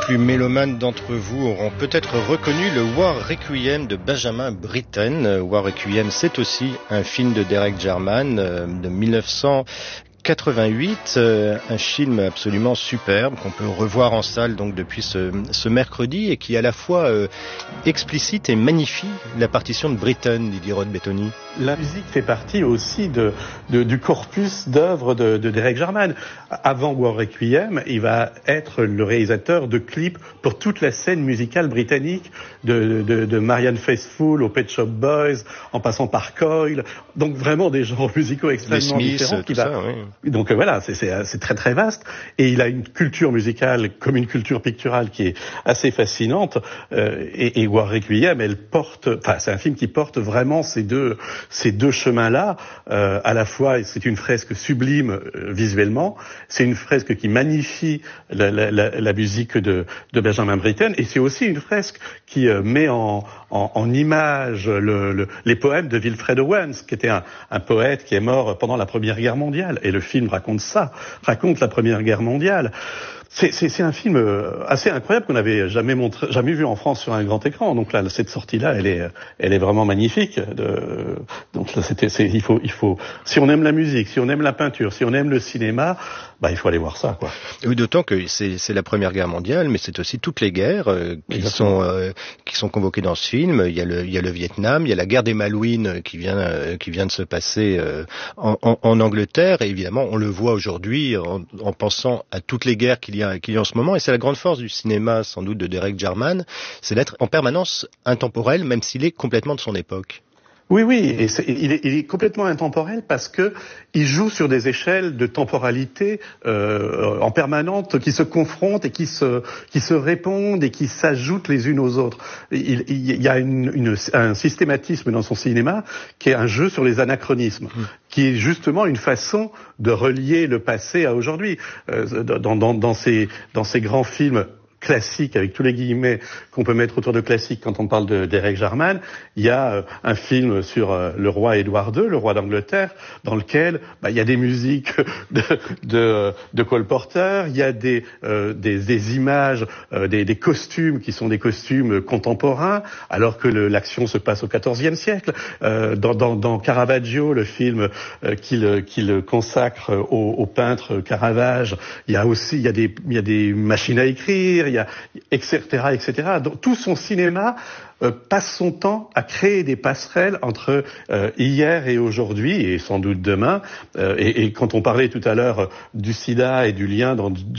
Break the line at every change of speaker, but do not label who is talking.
plus mélomanes d'entre vous auront peut-être reconnu le War Requiem de Benjamin Britten. War Requiem, c'est aussi un film de Derek Jarman de 1988, un film absolument superbe qu'on peut revoir en salle donc depuis ce mercredi et qui à la fois explicite et magnifie la partition de Britten, Didier Roth-Bettoni.
La musique fait partie aussi du corpus d'œuvres de Derek Jarman. Avant War Requiem, il va être le réalisateur de clips pour toute la scène musicale britannique, de Marianne Faithfull au Pet Shop Boys, en passant par Coil. Donc vraiment des genres musicaux extrêmement différents.
Oui.
Donc voilà, c'est très très vaste. Et il a une culture musicale comme une culture picturale qui est assez fascinante. Et War Requiem, c'est un film qui porte vraiment ces deux chemins-là. À la fois, c'est une fresque sublime visuellement, c'est une fresque qui magnifie la musique de Benjamin Britten, et c'est aussi une fresque qui met en image les poèmes de Wilfred Owens, qui était un poète qui est mort pendant la Première Guerre mondiale. Et le film raconte la Première Guerre mondiale. C'est un film assez incroyable qu'on n'avait jamais vu en France sur un grand écran. Donc là, cette sortie-là, elle est vraiment magnifique. Donc là, il faut, si on aime la musique, si on aime la peinture, si on aime le cinéma, il faut aller voir ça, quoi.
Oui, d'autant que c'est la Première Guerre mondiale, mais c'est aussi toutes les guerres qui sont convoquées dans ce film. Il y a le Vietnam, il y a la guerre des Malouines qui vient de se passer en Angleterre, et évidemment, on le voit aujourd'hui en pensant à toutes les guerres qu'il y a en ce moment, et c'est la grande force du cinéma, sans doute, de Derek Jarman, c'est d'être en permanence intemporel, même s'il est complètement de son époque.
Oui, et il est complètement intemporel parce que il joue sur des échelles de temporalité en permanente qui se confrontent et qui se répondent et qui s'ajoutent les unes aux autres. Il y a un systématisme dans son cinéma qui est un jeu sur les anachronismes, qui est justement une façon de relier le passé à aujourd'hui. Dans ces grands films classique, avec tous les guillemets qu'on peut mettre autour de classique quand on parle de Derek Jarman, il y a un film sur le roi Édouard II, le roi d'Angleterre, dans lequel il y a des musiques de Cole Porter, il y a des images, des costumes qui sont des costumes contemporains, alors que l'action se passe au XIVe siècle. Dans Caravaggio, le film qu'il consacre au peintre Caravage, il y a des machines à écrire, il y a etc. Donc tout son cinéma passe son temps à créer des passerelles entre hier et aujourd'hui, et sans doute demain. Et quand on parlait tout à l'heure du sida et du lien